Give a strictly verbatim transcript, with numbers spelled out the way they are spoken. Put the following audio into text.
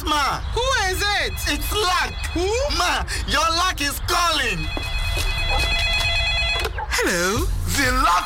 ma. Who is it? It's Luck. Who? Ma, your luck is calling. Hello. The Luck